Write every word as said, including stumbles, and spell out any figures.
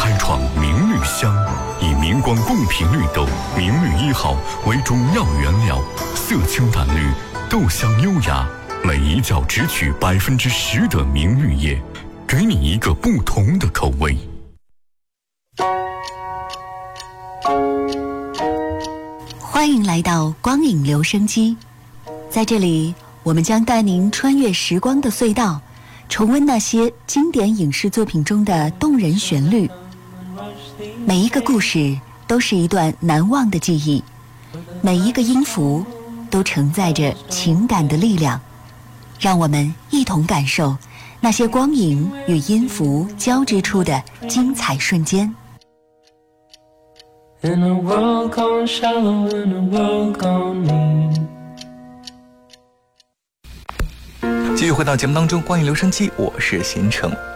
开创明绿香，以明光贡品绿豆明绿一号为中药原料，色清淡绿，豆香优雅，每一角只取百分之十的明绿叶，给你一个不同的口味。 欢迎来到光影留声机，在这里我们将带您穿越时光的隧道，重温那些经典影视作品中的动人旋律。每一个故事都是一段难忘的记忆，每一个音符都承载着情感的力量。让我们一同感受那些光影与音符交织出的精彩瞬间。 In a world gone shallow, in a world gone mean。 继续回到节目当中，光影留声机，我是贤成。